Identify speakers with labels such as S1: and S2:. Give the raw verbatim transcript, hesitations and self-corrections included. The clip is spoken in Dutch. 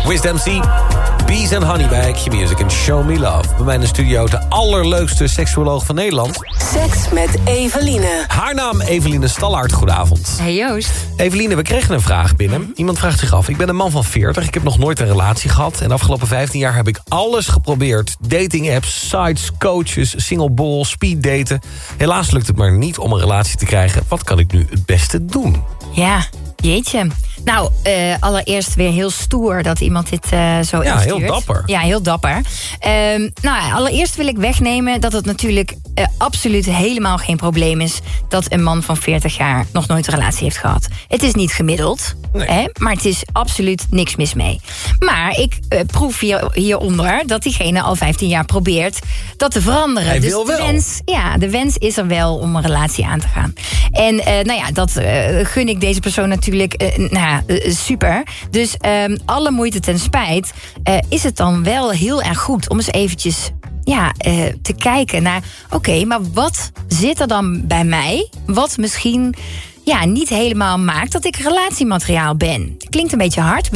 S1: Wisdom C, Bees and Honey bij Q Music en Show Me Love. Bij mij in de studio de allerleukste seksuoloog van Nederland.
S2: Seks met Eveline.
S1: Haar naam Eveline Stallaert, goedenavond.
S3: Hey Joost.
S1: Eveline, we kregen een vraag binnen. Iemand vraagt zich af, ik ben een man van veertig, ik heb nog nooit een relatie gehad. En de afgelopen vijftien jaar heb ik alles geprobeerd. Dating apps, sites, coaches, single ball, speed daten. Helaas lukt het maar niet om een relatie te krijgen. Wat kan ik nu het beste doen?
S3: Ja, jeetje. Nou, uh, allereerst weer heel stoer dat iemand dit uh, zo
S1: Ja,
S3: instuurt.
S1: heel dapper.
S3: Ja, heel dapper. Um, nou, allereerst wil ik wegnemen dat het natuurlijk uh, absoluut helemaal geen probleem is dat een man van veertig jaar nog nooit een relatie heeft gehad. Het is niet gemiddeld,
S1: Nee.
S3: hè, maar het is absoluut niks mis mee. Maar ik uh, proef hier, hieronder dat diegene al vijftien jaar probeert dat te veranderen.
S1: Hij
S3: dus
S1: wil
S3: de
S1: wel.
S3: wens, ja, de wens is er wel om een relatie aan te gaan. En uh, nou ja, dat uh, gun ik deze persoon natuurlijk uh, nou ja, uh, super. Dus um, alle moeite ten spijt uh, is het dan wel heel erg goed om eens eventjes ja, uh, te kijken naar oké, okay, maar wat zit er dan bij mij wat misschien ja, niet helemaal maakt dat ik relatiemateriaal ben? Klinkt een beetje hard.